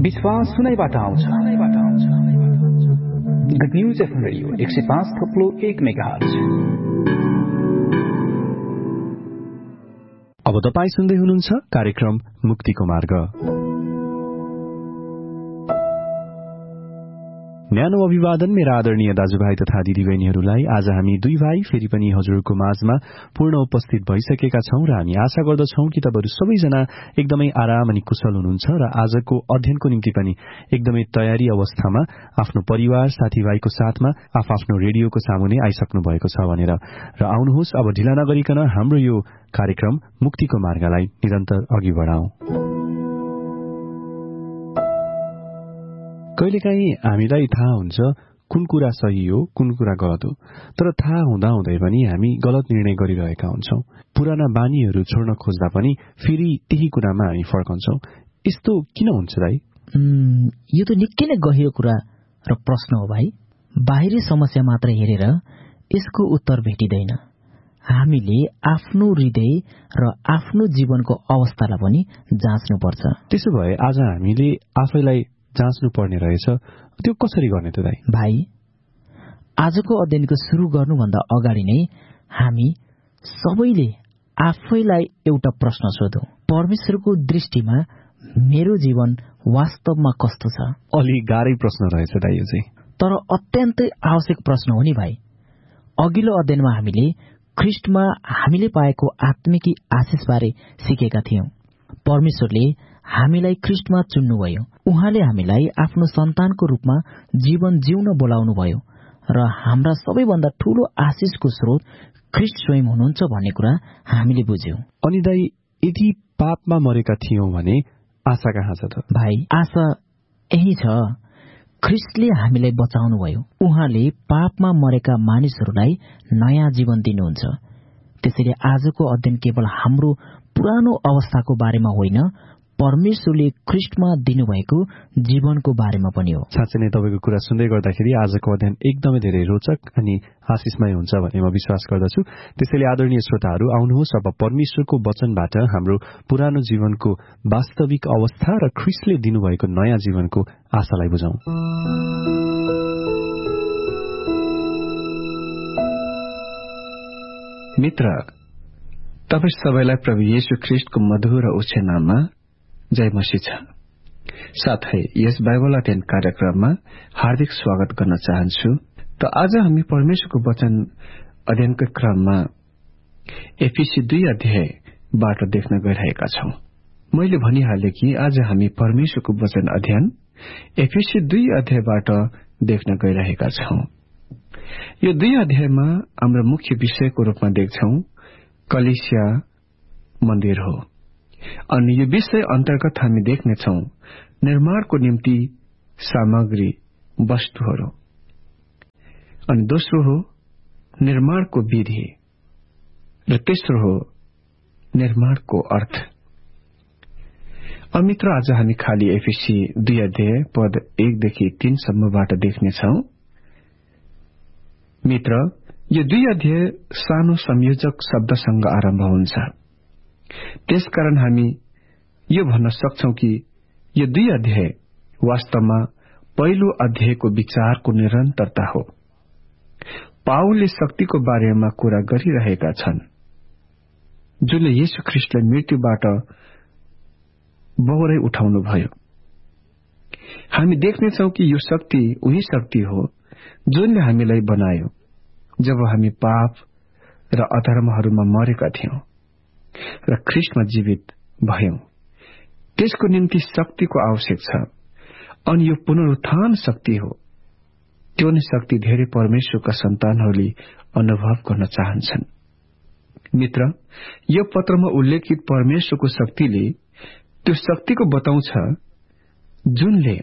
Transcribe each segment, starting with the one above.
विश्वास सुनाइबाट आउँछ। Good news FM radio 105.1 megahertz. अब तपाईं सुन्दै हुनुहुन्छ कार्यक्रम मुक्तिको मार्ग। न्यानो अभिवादन मेरा आदरणीय दाजुभाइ तथा दिदीबहिनीहरूलाई। आज हामी दुई भाइ फेरि पनि हजुरको माझमा पूर्ण उपस्थित भइसकेका छौं र हामी आशा गर्दछौं कि तपाईहरु सबैजना एकदमै आराम अनि कुशल हुनुहुन्छ र आजको अध्ययनको निम्ति पनि एकदमै तयारी अवस्थामा आफ्नो परिवार साथीभाइको साथमा आफ्नो रेडियोको सामुने आइसक्नु भएको छ भनेर। र आउनुहोस् अब ढिला नगरिकन हाम्रो यो कार्यक्रम मुक्तिको मार्गलाई निरन्तर अघि बढाउँ। कहिलेकाहीँ हामीलाई थाहा हुन्छ कुन कुरा सही हो कुन कुरा गलत हो, तर थाहा हुँदाहुँदै पनि हामी गलत निर्णय गरिरहेका हुन्छौं। पुराना बानीहरू छोड्न खोज्दा पनि फेरि त्यही कुरामा हामी फर्कन्छौं। यस्तो किन हुन्छ दाइ? यो त निकै नै गहिरो कुरा र प्रश्न हो भाइ। बाहिरी समस्या मात्र हेरेर यसको उत्तर भेटिँदैन। हामीले आफ्नो हृदय र आफ्नो जीवनको अवस्थालाई पनि जाँच्नुपर्छ। त्यसो भए आज हामीले आफैलाई जाँच्नु पर्ने रहेछ। त्यो कसरी गर्ने त दाइ? भाइ, आजको अध्ययनको सुरु गर्नुभन्दा अगाडि नै हामी सबैले आफैलाई एउटा प्रश्न सोधौं। परमेश्वरको दृष्टिमा मेरो जीवन वास्तवमा कस्तो छ? अलि गाह्रै प्रश्न रहेछ दाइ यो चाहिँ, तर अत्यन्तै आवश्यक प्रश्न हो नि भाइ। अघिल्लो अध्ययनमा हामीले ख्रिस्टमा हामीले पाएको आत्मिकी आशिषबारे सिकेका थियौं। परमेश्वरले हामीलाई ख्रिस्टमा चुन्नुभयो। उहाँले हामीलाई आफ्नो सन्तानको रूपमा जीवन जिउन बोलाउनुभयो र हाम्रा सबैभन्दा ठूलो आशिषको स्रोत ख्रिस्ट स्वयं हुनुहुन्छ भन्ने कुरा हामीले बुझ्यौं। अनि दाइ, यदि पापमा मरेका थियौं भने आशा कहाँ छ त? भाइ, आशा यही छ। ख्रिस्टले हामीलाई बचाउनुभयो। उहाँले पापमा मरेका मानिसहरूलाई नयाँ जीवन दिनुहुन्छ। त्यसैले आजको अध्ययन केवल हाम्रो पुरानो अवस्थाको बारेमा होइन, परमेश्वरले ख्रिस्टमा दिनुभएको जीवनको बारेमा पनि हो। साँच्चै नै तपाईको कुरा सुन्दै गर्दाखेरि आजको अध्ययन एकदमै धेरै रोचक अनि आशिषमय हुन्छ भन्ने म विश्वास गर्दछु। त्यसैले आदरणीय श्रोताहरू, आउनुहोस् अब परमेश्वरको वचनबाट हाम्रो पुरानो जीवनको वास्तविक अवस्था र ख्रिस्टले दिनुभएको नयाँ जीवनको आशालाई बुझौं। मित्र, तपाईं सबैलाई प्रभु येशू ख्रिस्टको मधुर र उच्च नाममा जय मसीह छ। साथै यस बाइबल अध्ययन कार्यक्रममा हार्दिक स्वागत गर्न चाहन्छु। त आज हामी परमेश्वरको वचन अध्ययनको क्रममा एफिसी 2 अध्यायबाट देख्न गइरहेका छौं। मैले भनिहाले कि आज हामी परमेश्वरको वचन अध्ययन एफिसी 2 अध्यायबाट देख्न गइरहेका छौं। यो 2 अध्यायमा हाम्रो मुख्य विषयको रूपमा देख्छौं कलीसिया मन्दिर हो। अनि यो विषय अन्तर्गत हामी देख्नेछौं निर्माणको निम्ति सामग्री वस्तुहरू, अनि दोस्रो हो निर्माणको विधि, र तेस्रो हो निर्माणको अर्थ। मित्र, आज हामी खाली एफिसी 2 अध्याय पद 1 देखि 3 सम्मबाट देख्नेछौं। मित्र, यो 2 अध्याय सानो संयोजक शब्दसँग आरम्भ हुन्छ। त्यसकारण हामी यो भन्न सक्छौं कि यो 2 अध्याय वास्तवमा पहिलो अध्यायको विचारको निरन्तरता हो। पाउलले शक्तिको बारेमा कुरा गरिरहेका छन् जुनले येशू ख्रिस्टलाई मृत्युबाट बहरै उठाउनुभयो। हामी देख्नेछौं कि यो शक्ति उही शक्ति हो जुनले हामीलाई बनायो जब हामी पाप र अधर्महरूमा मरेका थियौं र ख्रिस्टमा जीवित भयौं। त्यसको निम्ति शक्तिको आवश्यक छ, अनि यो पुनरुत्थान शक्ति हो। त्यो नै शक्ति धेरै परमेश्वरका सन्तानहरूले अनुभव गर्न चाहन्छन्। मित्र, यो पत्रमा उल्लेखित परमेश्वरको शक्तिले त्यो शक्तिको बताउँछ जुनले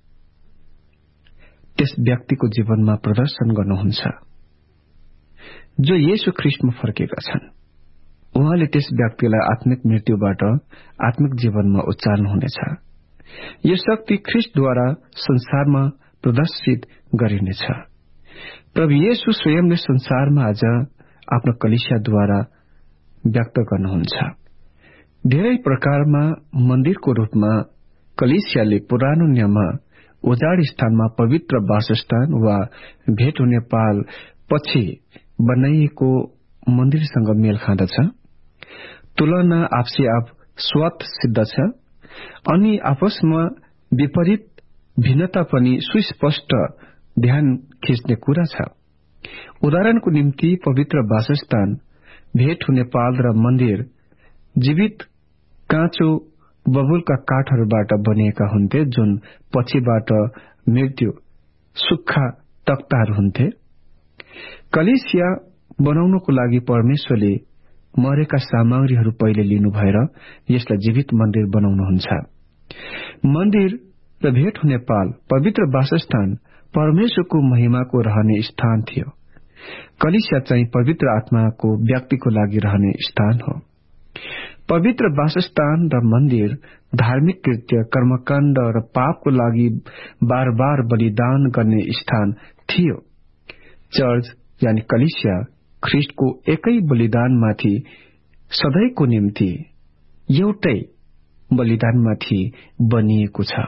त्यस व्यक्तिको जीवनमा प्रदर्शन गर्नुहुन्छ जो येशू ख्रिस्टमा फर्केका छन्। उहाँले त्यस व्यक्तिलाई आत्मिक मृत्युबाट आत्मिक जीवनमा उचाल्नुहुनेछ। यो शक्ति ख्रिस्टद्वारा संसारमा प्रदर्शित गरिनेछ। प्रभु येशू स्वयंले संसारमा आज आफ्नो कलीसियाद्वारा व्यक्त गर्नुहुन्छ। धेरै प्रकारमा मन्दिरको रूपमा कलिसियाले पुरानो नियममा उजाड स्थानमा पवित्र वासस्थान वा भेट हुने पाल पछि बनाइएको मन्दिरसँग मेल खाँदछ। तुलना आपसी आप स्वत सिद्ध छ अनि आपसमा विपरीत भिन्नता पनि सुस्पष्ट ध्यान खिच्ने कुरा छ। उदाहरणको निम्ति पवित्र वासस्थान, भेट हुने पाल र मन्दिर जीवित काँचो बबुलका काठहरूबाट बनिएका हुन्थे, जुन पछिबाट मृत्यु सुक्खा तख्ताहरू हुन्थे। कलिसिया बनाउनको लागि परमेश्वरले मरेका सामग्रीहरू पहिले लिनु भएर यसलाई जीवित मन्दिर बनाउनुहुन्छ। मन्दिर र भेट हुने पाल, पवित्र वासस्थान परमेश्वरको महिमाको रहने स्थान थियो। कलिसिया चाहिँ पवित्र आत्माको व्यक्तिको लागि रहने स्थान हो। पवित्र वासस्थान र मन्दिर धार्मिक कृत्य, कर्मकाण्ड र पापको लागि बार बार बलिदान गर्ने स्थान थियो। चर्च यानि कलिसिया ख्रिस्टको एकै बलिदानमाथि सधैँको निम्ति एउटै बलिदानमाथि बनिएको छ।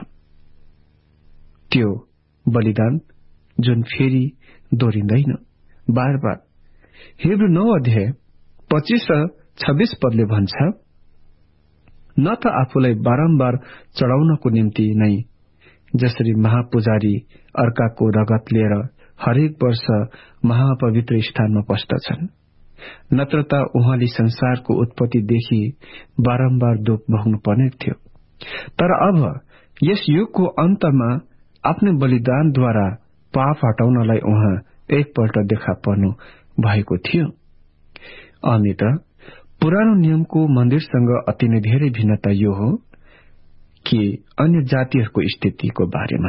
त्यो बलिदान जुन फेरि दोहोरिँदैन बार बार। हिब्रू 9 अध्याय 25 र 26 पदले भन्छ, न त आफूलाई बारम्बार चढाउनको निम्ति नै जसरी महापुजारी अर्काको रगत लिएर हरेक वर्ष महापवित्र स्थानमा पस्दछन्, नत्र त उहाँले संसारको उत्पत्तिदेखि बारम्बार दुख भोग्नु पर्ने थियो। तर अब यस युगको अन्तमा आफ्नै बलिदानद्वारा पाप हटाउनलाई उहाँ एकपल्ट देखा पर्नु भएको थियो। मित्र, पुरानो नियमको मन्दिरसँग अति नै धेरै भिन्नता यो हो कि अन्य जातिहरूको स्थितिको बारेमा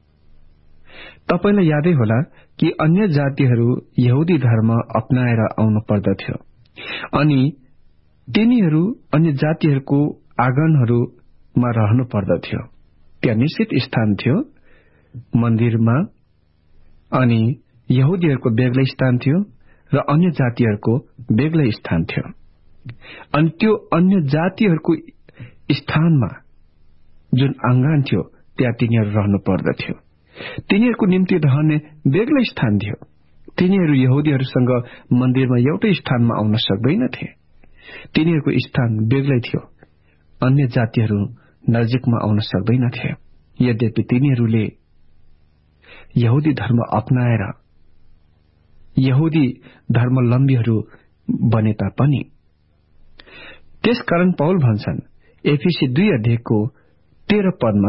तपाईलाई यादै होला कि अन्य जातिहरू यहुदी धर्म अपनाएर आउनु पर्दथ्यो अनि तिनीहरू अन्य जातिहरूको आँगनहरूमा रहनु पर्दथ्यो। त्यहाँ निश्चित स्थान थियो मन्दिरमा, अनि यहुदीहरूको बेग्लै स्थान थियो र अन्य जातिहरूको बेग्लै स्थान थियो। अनि त्यो अन्य जातिहरूको स्थानमा जुन आँगन थियो त्यहाँ तिनीहरू रहनु पर्दथ्यो। तिनीहरूको निम्ति रहने बेग्लै स्थान थियो। तिनीहरू यहुदीहरूसँग मन्दिरमा एउटै स्थानमा आउन सक्दैनथे। तिनीहरूको स्थान बेग्लै थियो। अन्य जातिहरू नजिकमा आउन सक्दैनथे। यद्यपि तिनीहरूले यहुदी धर्म अपनाएर यहुदी धर्मावलम्बीहरू बने तापनि। त्यसकारण पौल भन्छन् एफिसी 2 अध्यायको 13 पदमा,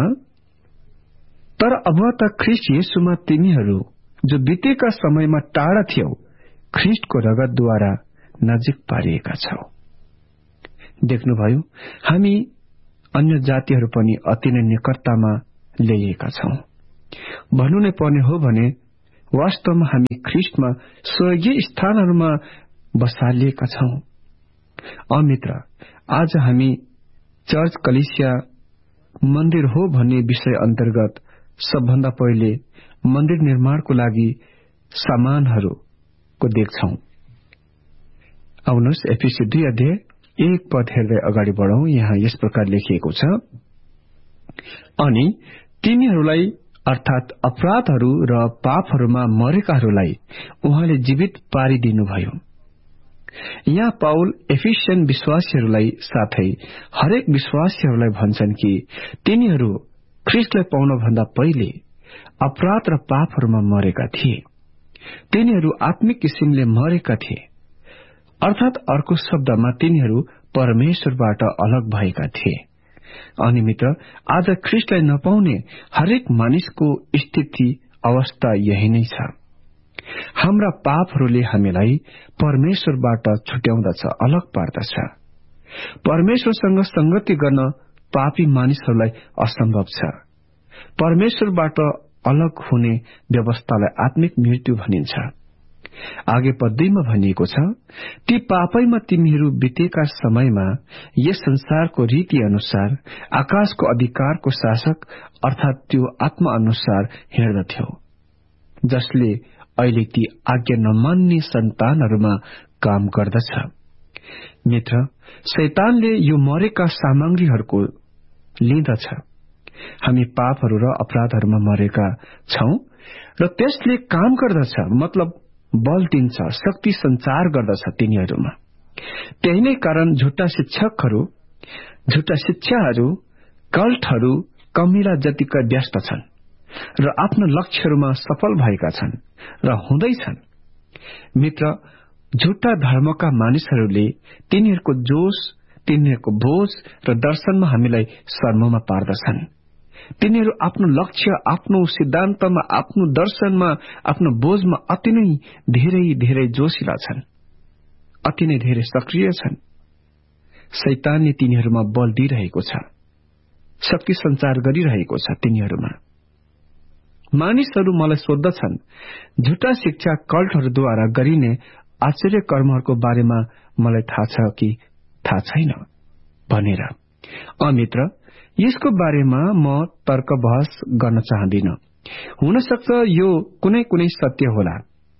तर अब त ख्रिस्ट येशूमा तिमीहरू जो बितेका समयमा टाढा थियौ ख्रिस्टको रगतद्वारा नजिक पारिएका छौ। देख्नुभयो, हामी अन्य जातिहरू पनि अति नै निकटतामा ल्याइएका छौं। भन्नु नै पर्ने हो भने वास्तवमा हामी ख्रिस्टमा स्वर्गीय स्थानहरूमा बसालिएका छौं। मित्र, आज हामी चर्च कलिसिया मन्दिर हो भन्ने विषय अन्तर्गत सबभन्दा पहिले मन्दिर निर्माणको लागि सामानहरूको देख्छौं। आउनुहोस् एफिसी 2 अध्याय 1 पद हेर्दै अगाडि बढौं। यहाँ यस प्रकार लेखिएको छ, अनि तिनीहरूलाई अर्थात अपराधहरू र पापहरूमा मरेकाहरूलाई उहाँले जीवित पारिदिनुभयो। यहाँ पाउल एफिसियन विश्वासीहरूलाई साथै हरेक विश्वासीहरूलाई भन्छन् कि तिनीहरू ख्रिस्टलाई पाउनभन्दा पहिले अपराध र पापहरूमा मरेका थिए। तिनीहरू आत्मिक किसिमले मरेका थिए, अर्थात अर्को शब्दमा तिनीहरू परमेश्वरबाट अलग भएका थिए। अनि मित्र, आज ख्रिस्टलाई नपाउने हरेक मानिसको स्थिति अवस्था यही नै छ। हाम्रा पापहरूले हामीलाई परमेश्वरबाट छुट्याउँदछ, अलग पार्दछ। परमेश्वरसँग संगति गर्न पापी मानिसहरूलाई असम्भव छ। परमेश्वरबाट अलग हुने व्यवस्थालाई आत्मिक मृत्यु भनिन्छ। आगे पद 2 मा भनिएको छ, ती पापैमा तिमीहरू बितेका समयमा यस संसारको रीति अनुसार आकाशको अधिकारको शासक अर्थात त्यो आत्मा अनुसार हिँड्दथ्यौ, जसले अहिले ती आज्ञा नमान्ने सन्तानहरूमा काम गर्दछ। मित्र, शैतानले यो मरेका सामग्रीहरूको लिँदछ हामी पापहरू र अपराधहरूमा मरेका छौं र त्यसले काम गर्दछ, मतलब बल दिन्छ, शक्ति सञ्चार गर्दछ तिनीहरूमा। त्यही नै कारण झुट्टा शिक्षकहरू, झुट्टा शिक्षाहरू, कल्टहरू कमिला जतिका व्यस्त छन् र आफ्नो लक्ष्यहरूमा सफल भएका छन् र हुँदैछन्। मित्र, झुट्टा धर्मका मानिसहरूले तिनीहरूको जोश, तिनीहरूको बोझ र दर्शनमा हामीलाई शर्ममा पार्दछन्। तिनीहरू आफ्नो लक्ष्य, आफ्नो सिद्धान्तमा, आफ्नो दर्शनमा, आफ्नो बोझमा अति नै धेरै जोशिला छन्, अति नै धेरै सक्रिय छन्। शैतानले तिनीहरूमा बल दिइरहेको छ, शक्ति सञ्चार गरिरहेको छ तिनीहरूमा। मानिसहरू मलाई सोध्दछन्, झुटा शिक्षा कल्टहरूद्वारा गरिने आश्चर्य कर्महरूको बारेमा मलाई थाहा छ कि थाहा छैन भनेर। मित्र, यसको बारेमा म तर्क बहस गर्न चाहदिन। हुन सक्छ यो कुनै सत्य होला।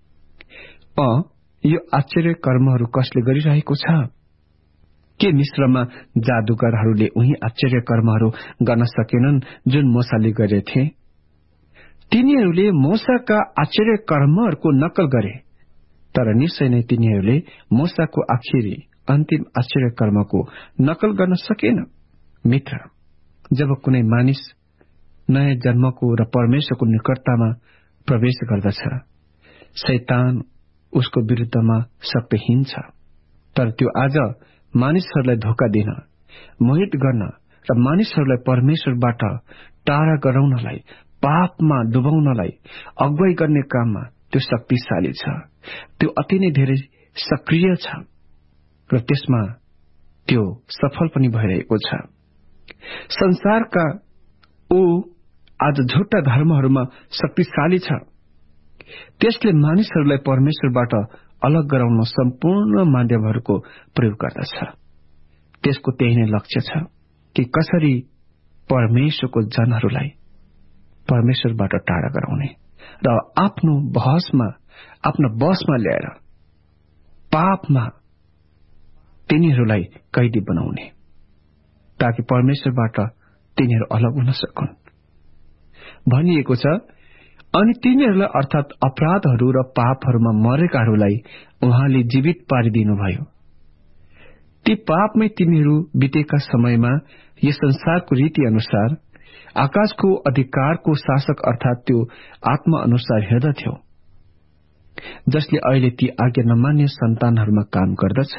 यो आश्चर्य कर्महरू कसले गरिरहेको छ? के मिश्रमा जादूगरहरूले उही आश्चर्य कर्महरू गर्न सकेनन् जुन मूसाले गरेथे? तिनीहरूले मूसाका आश्चर्य कर्महरूको नक्कल गरे, तर निश्चय नै तिनीहरूले मूसाको आखिरी अन्तिम आश्चर्य कर्मको नक्कल गर्न सकेन। मित्र, जब कुनै मानिस नयाँ जन्मको र परमेश्वरको निकटतामा प्रवेश गर्दछ, शैतान उसको विरुद्धमा शक्तिहीन छ। तर त्यो आज मानिसहरूलाई धोका दिन, मोहित गर्न र मानिसहरूलाई परमेश्वरबाट टाढा गराउनलाई, पापमा डुबाउनलाई अगुवाई गर्ने काममा त्यो शक्तिशाली छ। त्यो अति नै धेरै सक्रिय छ र त्यसमा त्यो सफल पनि भइरहेको छ। संसारका आज झुट्टा धर्महरूमा शक्तिशाली छ। त्यसले मानिसहरूलाई परमेश्वरबाट अलग गराउन सम्पूर्ण माध्यमहरूको प्रयोग गर्दछ। त्यसको त्यही नै लक्ष्य छ कि कसरी परमेश्वरको जनहरूलाई परमेश्वरबाट टाढा गराउने र आफ्नो बसमा ल्याएर पापमा तिनीहरूलाई कैदी बनाउने, ताकि परमेश्वरबाट तिनीहरू अलग हुन सकुन् भनिएको छ। अनि तिनीहरूलाई अर्थात अपराधहरू र पापहरूमा मरेकाहरूलाई उहाँले जीवित पारिदिनुभयो। ती पापमै तिनीहरू बितेका समयमा यस संसारको रीति अनुसार आकाशको अधिकारको शासक अर्थात त्यो आत्मा अनुसार हेर्दथ्यो, जसले अहिले ती आज्ञा नमान्ने सन्तानहरूमा काम गर्दछ।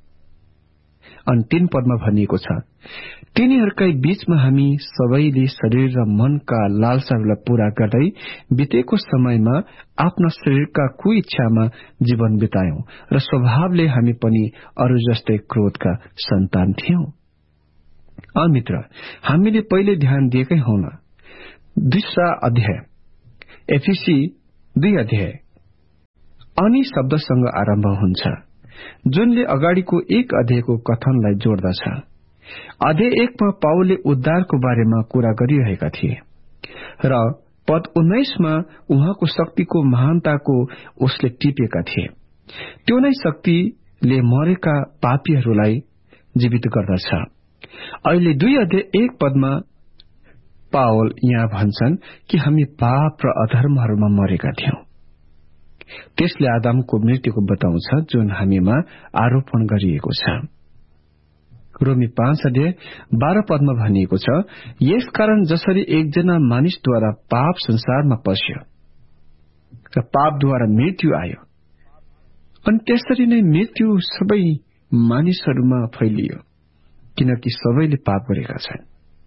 अनि 3 पदमा भनिएको छ, तिनीहरूकै बीचमा हामी सबैले शरीर र मनका लालसाहरूलाई पूरा गर्दै बितेको समयमा आफ्ना शरीरका कुइच्छामा जीवन बितायौं र स्वभावले हामी पनि अरू जस्तै क्रोधका सन्तान थियौं। मित्र, हामीले पहिले ध्यान दिएकै हौं न, 2 अध्याय एफिसी 2 अध्याय अनि शब्दसँग आरम्भ हुन्छ, जुनले अगाडिको 1 अध्यायको कथनलाई जोड्दछ। अध्याय 1 मा पावलले उद्धारको बारेमा कुरा गरिरहेका थिए र पद 19 मा उहाँको शक्तिको महानताको उसले टिपेका थिए। त्यो नै शक्तिले मरेका पापीहरूलाई जीवित गर्दछ। अहिले 2 अध्याय 1 पदमा पावल यहाँ भन्छन् कि हामी पाप र अधर्महरूमा मरेका थियौं। त्यसले आदमको मृत्युको बताउँछ जुन हामीमा आरोपण गरिएको छ। रोमी 5 अध्याय 12 पदमा भनिएको छ, यसकारण जसरी एकजना मानिसद्वारा पाप संसारमा पस्यो र पापद्वारा मृत्यु आयो, अनि त्यसरी नै मृत्यु सबै मानिसहरूमा फैलियो, किनकि सबैले पाप गरेका छन्।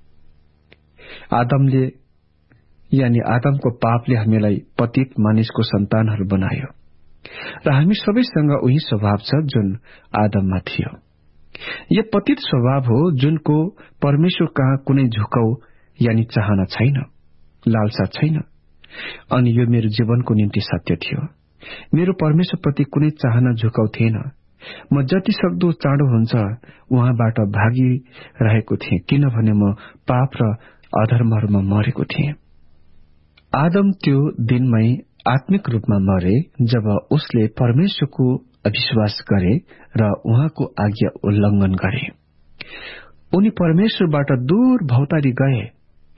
आदमको पापले हामीलाई पतित मानिसको सन्तानहरू बनायो र हामी सबैसँग उही स्वभाव छ जुन आदममा थियो। यो पतित स्वभाव हो जुनको परमेश्वर कहाँ कुनै झुकाउ यानी चाहना छैन, लालसा छैन। अनि यो मेरो जीवनको निम्ति सत्य थियो। मेरो परमेश्वरप्रति कुनै चाहना झुकाउ थिएन। म जति सक्दो चाँडो हुन्छ उहाँबाट भागिरहेको थिएँ, किनभने म पाप र अधर्महरूमा मरेको थिएँ। आदम त्यो दिनमै आत्मिक रूपमा मरे जब उसले परमेश्वरको अविश्वास गरे र उहाँको आज्ञा उल्लंघन गरे। उनी परमेश्वरबाट दूर भौतारी गए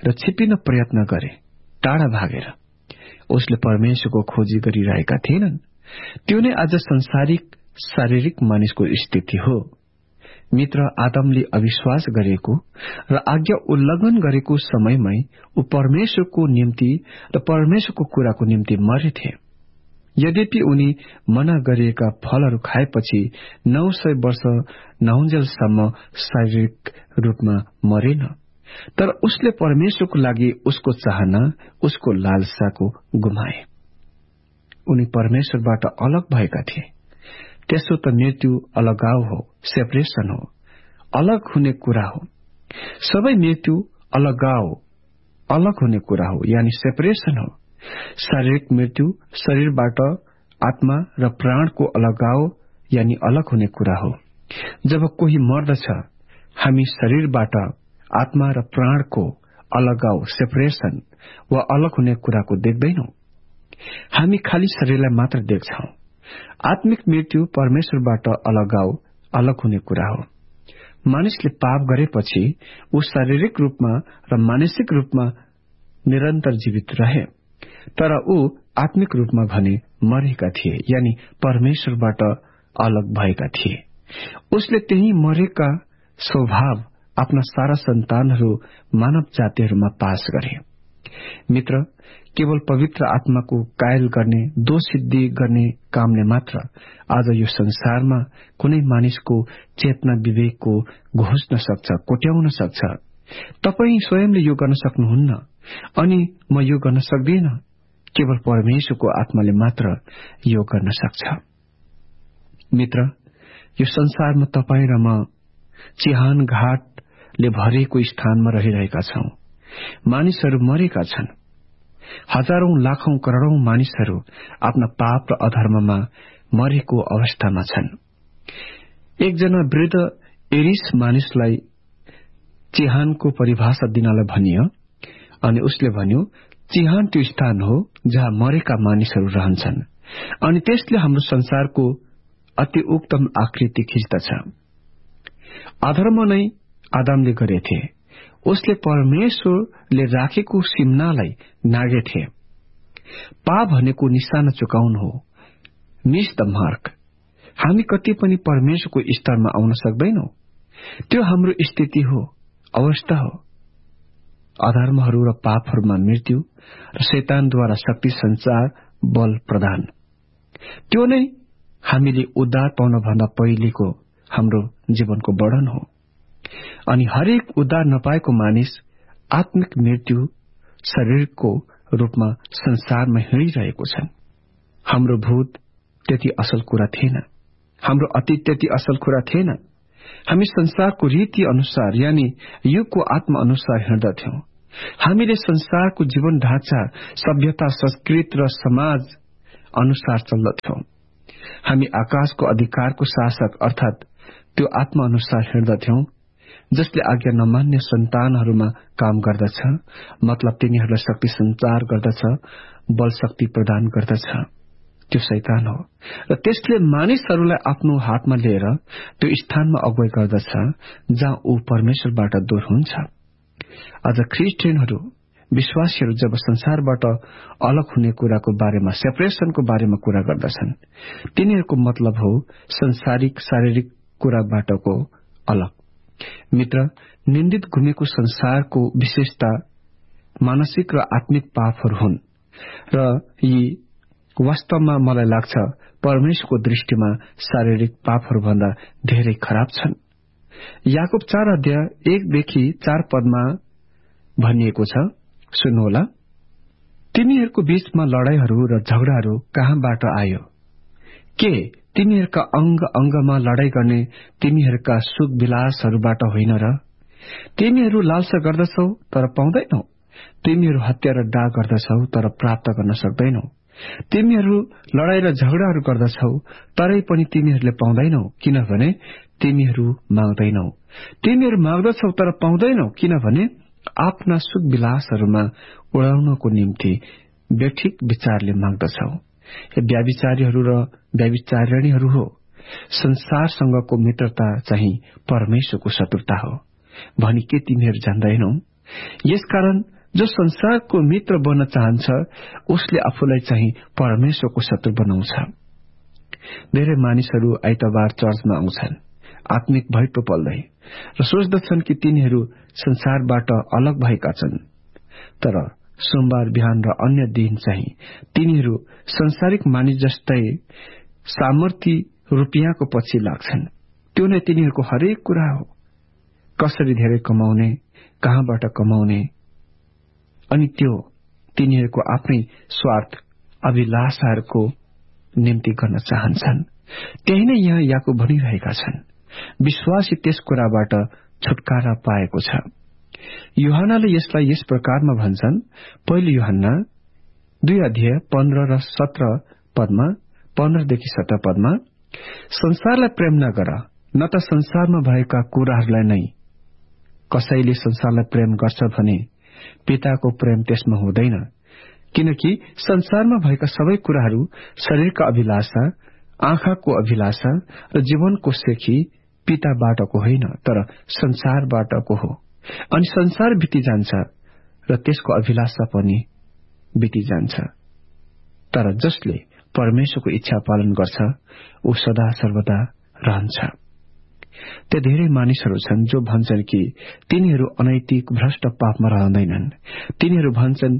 र छिपिन प्रयत्न गरे, टाढा भागेर। उसले परमेश्वरको खोजी गरिरहेका थिएनन्। त्यो नै आज संसारिक शारीरिक मानिसको स्थिति हो। मित्र, आदमले अविश्वास गरेको र आज्ञा उल्लंघन गरेको समयमै ऊ परमेश्वरको निम्ति र परमेश्वरको कुराको निम्ति मरेथे। यद्यपि उनी मना गरिएका फलहरू खाएपछि 900 वर्ष नहुन्जेलसम्म शारीरिक रूपमा मरेन, तर उसले परमेश्वरको लागि उसको चाहना, उसको लालसाको गुमाए। उनी परमेश्वरबाट अलग भएका थिए। त्यसो त मृत्यु अलगाव हो, सेपरेशन हो, अलग हुने कुरा हो। सबै मृत्यु अलगाव, अलग हुने कुरा हो, यानी सेपरेशन हो। शारीरिक मृत्यु शरीरबाट आत्मा र प्राणको अलगाव यानी अलग हुने कुरा हो। जब कोही मर्दछ, हामी शरीरबाट आत्मा र प्राणको अलगाव, सेपरेशन वा अलग हुने कुराको देख्दैनौं। हामी खाली शरीरलाई मात्र देख्छौं। आत्मिक मृत्यु परमेश्वरबाट अलगाव, अलग हुने कुरा हो। मानिसले पाप गरेपछि ऊ शारीरिक रूपमा र मानसिक रूपमा निरन्तर जीवित रहे, तर ऊ आत्मिक रूपमा भने मरेका थिए, यानी परमेश्वरबाट अलग भएका थिए। उसले त्यही मरेका स्वभाव आफ्ना सारा सन्तानहरू मानव जातिहरूमा पास गरे। मित्र, केवल पवित्र आत्माको कायल गर्ने, दोष सिद्धि गर्ने कामले मात्र आज यो संसारमा कुनै मानिसको चेतना विवेकको घोष्न सक्छ, कोट्याउन सक्छ। तपाई स्वयंले यो गर्न सक्नुहुन्न अनि म यो गर्न सक्दिन। केवल परमेश्वरको आत्माले मात्र यो गर्न सक्छ। मित्र, यो संसारमा तपाई र म चिहान घाटले भरेको स्थानमा रहिरहेका छौं। मानिसहरू मरेका छन्। हजारौं, लाखौं, करोड़ौं मानिसहरू आफ्ना पाप र अधर्ममा मरेको अवस्थामा छन्। एकजना वृद्ध एरिस मानिसलाई चिहानको परिभाषा दिनलाई भनियो अनि उसले भन्यो, चिहान त्यो स्थान हो जहाँ मरेका मानिसहरू रहन्छन् अनि त्यसले हाम्रो संसारको अति उत्तम आकृति खिच्दछ। अधर्म नै आदमले गरेथे। उसले परमेश्वरले राखेको सिम्नालाई नागेथे। पाप भनेको निशाना चुकाउनु हो, मिस द मार्क। हामी कति पनि परमेश्वरको स्तरमा आउन सक्दैनौं। त्यो हाम्रो स्थिति हो, अवस्था हो। अधर्महरू र पापहरूमा मृत्यु र शैतानद्वारा शक्ति संचार, बल प्रदान, त्यो नै हामीले उद्धार पाउन भन्दा पहिलेको हाम्रो जीवनको वर्णन हो। अनि हरेक उद्धार नपाएको मानिस आत्मिक मृत्यु शरीरको रूपमा संसारमा हिँडिरहेको छन्। हाम्रो भूत त्यति असल कुरा थिएन। हाम्रो अतीत त्यति असल कुरा थिएन। हामी संसारको रीति अनुसार यानी युगको आत्मा अनुसार हिँड्दथ्यौं। हामीले संसारको जीवन ढाँचा, सभ्यता, संस्कृति र समाज अनुसार चल्दथ्यौं। हामी आकाशको अधिकारको शासक अर्थात त्यो आत्मा अनुसार हिँड्दथ्यौं, जसले आज्ञा नमान्ने सन्तानहरूमा काम गर्दछ, मतलब तिनीहरूलाई शक्ति संचार गर्दछ, बल शक्ति प्रदान गर्दछ। त्यो शैतान हो र त्यसले मानिसहरूलाई आफ्नो हातमा लिएर त्यो स्थानमा अगुवाई गर्दछ जहाँ ऊ परमेश्वरबाट दूर हुन्छ। आज क्रिस्चियनहरू, विश्वासीहरू जब संसारबाट अलग हुने कुराको बारेमा, सेपरेशनको बारेमा कुरा गर्दछन्, तिनीहरूको मतलब हो संसारिक शारीरिक कुराबाटको अलग। मित्र, निन्दित घुमेको संसारको विशेषता मानसिक र आत्मिक पापहरू हुन् र यी वास्तवमा मलाई लाग्छ परमेश्वरको दृष्टिमा शारीरिक पापहरूभन्दा धेरै खराब छन्। याकुब 4:1-4 पदमा भनिएको छ, सुन्नुहोला, तिमीहरूको बीचमा लडाईहरू र झगडाहरू कहाँबाट आयो? के तिमीहरूका अंग अंगमा लडाई गर्ने तिमीहरूका सुख विलासहरूबाट होइन र? तिमीहरू लालसा गर्दछौ तर पाउँदैनौ। तिमीहरू हत्या र डाह गर्दछौ तर प्राप्त गर्न सक्दैनौ। तिमीहरू लडाई र झगडाहरू गर्दछौ तरै पनि तिमीहरूले पाउँदैनौ, किनभने तिमीहरू माग्दैनौ। तिमीहरू माग्दछौ तर पाउँदैनौ, किनभने आफ्ना सुख विलासहरूमा उडाउनको निम्ति व्यठिक विचारले माग्दछौ। व्याभिचारीहरू र व्याभिचारिणीहरू हो। संसारसँगको मित्रता चाहिँ परमेश्वरको शत्रुता हो। भनी के तिमीहरू जान्दैनौ? यसकारण जो संसारको मित्र बन्न चाहन्छ उसले आफूलाई चाहिँ परमेश्वरको शत्रु बनाउँछ। धेरै मानिसहरू आइतबार चर्चमा आउँछन् आत्मिक भैटो पल्दै र सोच्दछन् कि तिनीहरू संसारबाट अलग भएका छन्, तर सोमबार बिहान र अन्य दिन चाहिँ तिनीहरू संसारिक मानिस जस्तै सामर्थी रुपियाँको पछि लाग्छन्। त्यो नै तिनीहरूको हरेक कुरा हो। कसरी धेरै कमाउने, कहाँबाट कमाउने, अनि त्यो तिनीहरूको आफ्नै स्वार्थ अभिलाषाहरूको निम्ति गर्न चाहन्छन्। त्यही नै यहाँ याकूब भनिरहेका छन्। विश्वासी त्यस कुराबाट छुटकारा पाएको छ। यूहन्नाले यसलाई यस प्रकारमा भन्छन्। पहिलो यूहन्ना 2:15 र 17 पदमा, 15 देखि 17 पदमा, संसारलाई प्रेम नगर, न त संसारमा भएका कुराहरूलाई नै। कसैले संसारलाई प्रेम गर्छ भने पिताको प्रेम त्यसमा हुँदैन, किनकि संसारमा भएका सबै कुराहरू शरीरका अभिलाषा, आँखाको अभिलाषा र जीवनको सेखी पिताबाटको होइन, तर संसारबाटको हो। अनि संसार बिति जान्छ र त्यसको अभिलाषा पनि बिति जान्छ, तर जसले परमेश्वरको इच्छा पालन गर्छ ऊ सदा सर्वदा रहन्छ। त्यो धेरै मानिसहरू छन् जो भन्छन् कि तिनीहरू अनैतिक भ्रष्ट पापमा रहँदैनन्। तिनीहरू भन्छन्,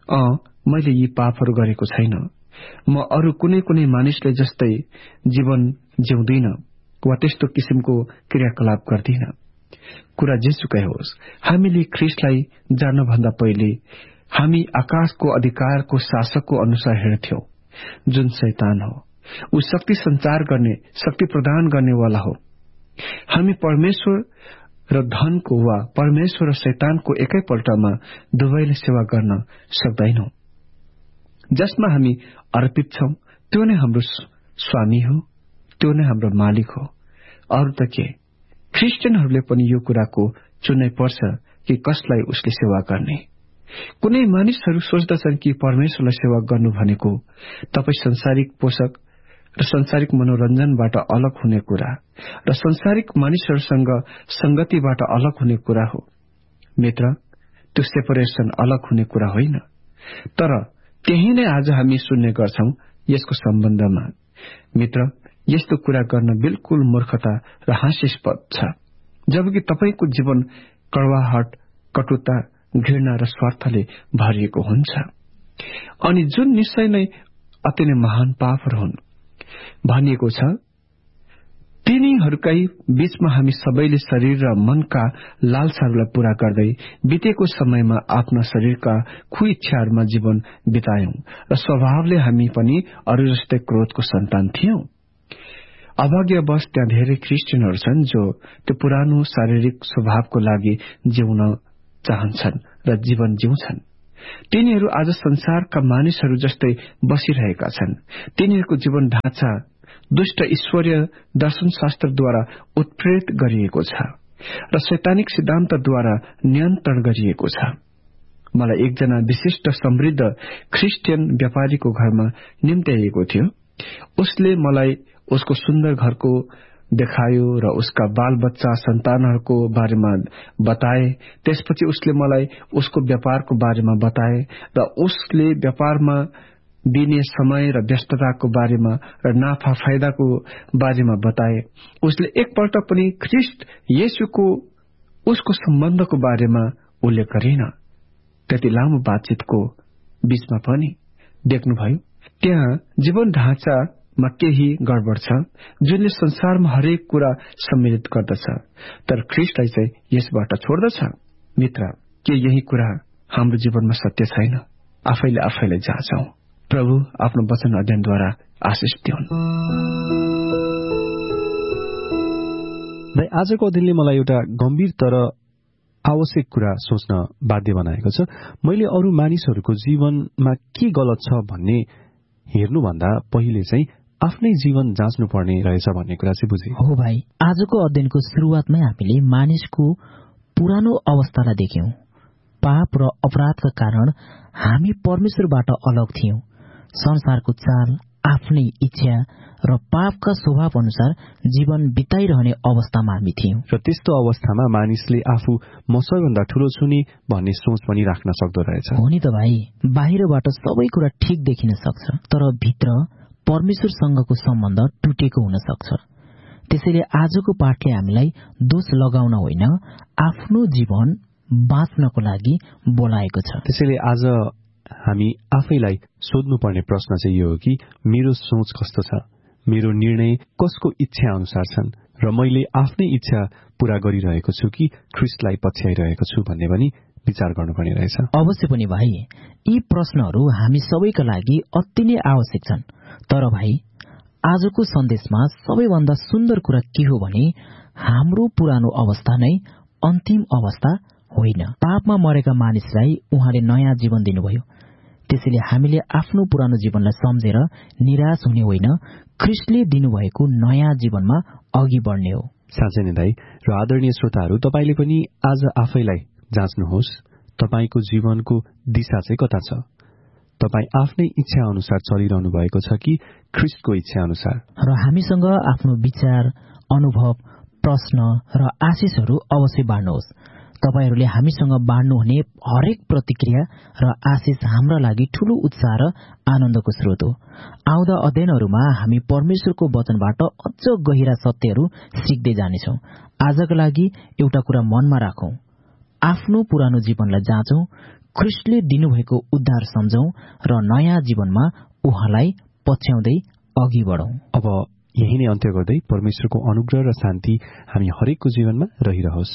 मैले यी पापहरू गरेको छैन, म अरू कुनै कुनै मानिसले जस्तै जीवन जिउँदिन वा त्यस्तो किसिमको क्रियाकलाप गर्दिन। कुरा जेसुकै होस्, हामीले ख्रिस्टलाई जान्नभन्दा पहिले हामी आकाशको अधिकारको शासकको अनुसार हेर्थ्यौं, जुन शैतान हो। ऊ शक्ति संचार गर्ने, शक्ति प्रदान गर्नेवाला हो। हामी परमेश्वर र धनको वा परमेश्वर र शैतानको एकैपल्टमा दुवैले सेवा गर्न सक्दैनौं। जसमा हामी अर्पित छौं त्यो नै हाम्रो स्वामी हो, त्यो नै हाम्रो मालिक हो। अरू त के? क्रिस्चियनहरूले पनि यो कुराको चुन्नै पर्छ कि कसलाई उसले सेवा गर्ने। कुनै मानिसहरू सोच्दछन् कि परमेश्वरलाई सेवा गर्नु भनेको तपाई संसारिक पोषक र संसारिक मनोरञ्जनबाट अलग हुने कुरा र संसारिक मानिसहरूसँग संगतिबाट अलग हुने कुरा हो। मित्र, त्यो सेपरेसन अलग हुने कुरा होइन, तर त्यही नै आज हामी सुन्ने गर्छौं यसको सम्बन्धमा। मित्र, यस्तो कुरा गर्न बिल्कुल मूर्खता र हास्यास्पद छ, जबकि तपाईको जीवन कड़वाहट, कटुता, घृणा र स्वार्थले भरिएको हुन्छ, अनि जुन निश्चय नै अति नै महान पापहरू हुन्। भनिएको छ, तिनीहरूकै बीचमा हामी सबैले शरीर र मनका लालसाहरूलाई पूरा गर्दै बितेको समयमा आफ्ना शरीरका खुइच्छाहरूमा जीवन बितायौं र स्वभावले हामी पनि अरू जस्तै क्रोधको सन्तान थियौं। अभाग्यवश त्यहाँ धेरै क्रिस्चियनहरू छन् जो त्यो पुरानो शारीरिक स्वभावको लागि जिउन चाहन्छन् र जीवन जिउँछन्। तिनीहरू आज संसारका मानिसहरू जस्तै बसिरहेका छन्। तिनीहरूको जीवन ढाँचा दुष्ट ईश्वरीय दर्शनशास्त्रद्वारा उत्प्रेरित गरिएको छ र शैतानिक सिद्धान्तद्वारा नियन्त्रण गरिएको छ। मलाई एकजना विशिष्ट समृद्ध क्रिस्चियन व्यापारीको घरमा निम्त्याइएको थियो। उसले मलाई उसको सुन्दर घरको देखायो र उसका बाल बच्चा सन्तानहरूको बारेमा बताए। त्यसपछि उसले मलाई उसको व्यापारको बारेमा बताए र उसले व्यापारमा दिने समय र व्यस्तताको बारेमा र नाफा फाइदाको बारेमा बताए। उसले एकपल्ट पनि ख्रिस्ट येशूको उसको सम्बन्धको बारेमा उल्लेख गरेन। त्यति लामो बातचितको बीचमा पनि देख्नुभयो, त्यहाँ जीवन ढाँचामा केही गडबड छ जुनले संसारमा हरेक कुरा सम्मिलित गर्दछ, तर ख्रिस्टलाई चाहिँ यसबाट छोड्दछ। मित्र, के यही कुरा हाम्रो जीवनमा सत्य छैन? आफैले आफैलाई जाँचौं। प्रभु आफ्नो वचन अध्ययनद्वारा आशिष दिउन्। आजको अध्ययनले मलाई एउटा गम्भीर तर आवश्यक कुरा सोच्न बाध्य बनाएको छ। मैले अरू मानिसहरूको जीवनमा के गलत छ भन्ने हेर्नुभन्दा पहिले चाहिँ आफ्नै जीवन जाँच्नु पर्ने रहेछ भन्ने कुरा चाहिँ बुझे। हो भाइ, आजको अध्ययनको सुरुवातमै हामीले मानिसको पुरानो अवस्थालाई देख्यौं। पाप र अपराधका कारण हामी परमेश्वरबाट अलग थियौं। संसारको चाल, आफ्नै इच्छा र पापका स्वभाव अनुसार जीवन बिताइरहने अवस्थामा हामी थियौं। र त्यस्तो अवस्थामा मानिसले आफू म सबैभन्दा ठूलो छु नि भन्ने सोच पनि राख्न सक्दो रहेछ। हो नि त भाइ, बाहिरबाट सबै कुरा ठिक देखिन सक्छ, तर भित्र परमेश्वरसँगको सम्बन्ध टुटेको हुन सक्छ। त्यसैले आजको पाठले हामीलाई दोष लगाउन होइन, आफ्नो जीवन बाँच्नको लागि बोलाएको छ। त्यसैले आज हामी आफैलाई सोध्नुपर्ने प्रश्न चाहिँ यो हो कि मेरो सोच कस्तो छ, मेरो निर्णय कसको इच्छा अनुसार छन् र मैले आफ्नै इच्छा पूरा गरिरहेको छु कि ख्रीष्टलाई पछ्याइरहेको छु भन्ने पनि विचार गर्नुपर्ने रहेछ। अवश्य पनि भाइ, यी प्रश्नहरू हामी सबैका लागि अति नै आवश्यक छन्। तर भाइ, आजको सन्देशमा सबैभन्दा सुन्दर कुरा के हो भने हाम्रो पुरानो अवस्था नै अन्तिम अवस्था होइन। पापमा मरेका मानिसलाई उहाँले नयाँ जीवन दिनुभयो। त्यसैले हामीले आफ्नो पुरानो जीवनलाई सम्झेर निराश हुने होइन, ख्रीष्टले दिनुभएको नयाँ जीवनमा अघि बढ्ने हो। साँच्चै नै दाइ र आदरणीय श्रोताहरू, तपाईले पनि आज आफैलाई जाँच्नुहोस्, तपाईको जीवनको दिशा चाहिँ कता छ? तपाई आफ्नै इच्छा अनुसार चलिरहनु भएको छ कि ख्रीष्टको इच्छा अनुसार? र हामीसँग आफ्नो विचार, अनुभव, प्रश्न र आशिषहरू अवश्य बाँड्नुहोस्। तपाईहरूले हामीसँग बाँड्नुहुने हरेक प्रतिक्रिया र आशिष हाम्रा लागि ठूलो उत्साह र आनन्दको स्रोत हो। आउँदा अध्ययनहरूमा हामी परमेश्वरको वचनबाट अझ गहिरा सत्यहरू सिक्दै जानेछौँ। आजका लागि एउटा कुरा मनमा राखौं, आफ्नो पुरानो जीवनलाई जाँचौं, ख्रीष्टले दिनुभएको उद्धार सम्झौं र नयाँ जीवनमा उहाँलाई पछ्याउँदै अघि बढौं। अब यही नै अन्त्य गर्दै परमेश्वरको अनुग्रह र शान्ति हामी हरेकको जीवनमा रहिरहोस्।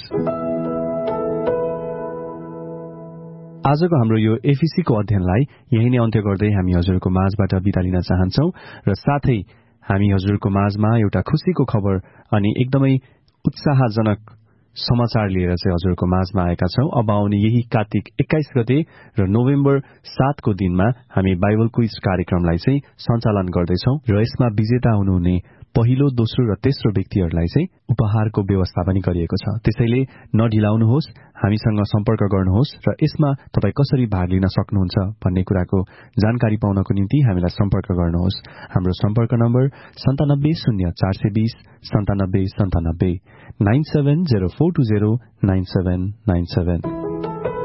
आजको हाम्रो यो एफिसीको अध्ययनलाई यही नै अन्त्य गर्दै हामी हजुरको माझबाट बिदा लिन चाहन्छौं र साथै हामी हजुरको माझमा एउटा खुशीको खबर अनि एकदमै उत्साहजनक समाचार लिएर चाहिँ हजुरको माझमा आएका छौं। अब आउने यही कार्तिक 21 गते र नोभेम्बर 7 को दिनमा हामी बाइबल क्विज कार्यक्रमलाई चाहिँ सञ्चालन गर्दैछौं र यसमा विजेता हुनुहुने पहिलो, दोस्रो र तेस्रो व्यक्तिहरूलाई चाहिँ उपहारको व्यवस्था पनि गरिएको छ। त्यसैले नढिलाउनुहोस्, हामीसँग सम्पर्क गर्नुहोस् र यसमा तपाई कसरी भाग लिन सक्नुहुन्छ भन्ने कुराको जानकारी पाउनको निम्ति हामीलाई सम्पर्क गर्नुहोस्। हाम्रो सम्पर्क नम्बर 970420 9797 9704209797।